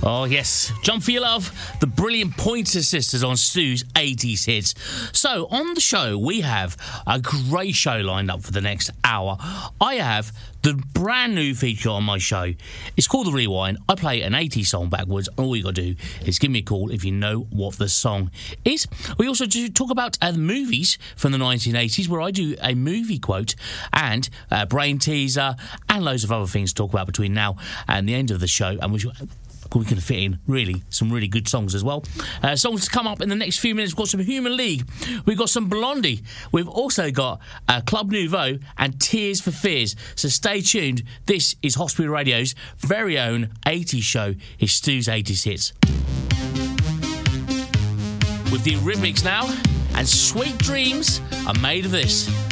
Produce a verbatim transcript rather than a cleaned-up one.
Oh, yes. Jump for Your Love, the brilliant Pointer Sisters on Stu's eighties hits. So, on the show, we have a great show lined up for the next hour. I have the brand new feature on my show. It's called The Rewind. I play an eighties song backwards. All you got to do is give me a call if you know what the song is. We also do talk about uh, the movies from the nineteen eighties, where I do a movie quote and a brain teaser and loads of other things to talk about between now and the end of the show. And we should... we can fit in, really, some really good songs as well. Uh, songs to come up in the next few minutes. We've got some Human League. We've got some Blondie. We've also got uh, Club Nouveau and Tears for Fears. So stay tuned. This is Hospital Radio's very own eighties show. It's Stu's eighties hits. With the Eurythmics now, and Sweet Dreams are made of this.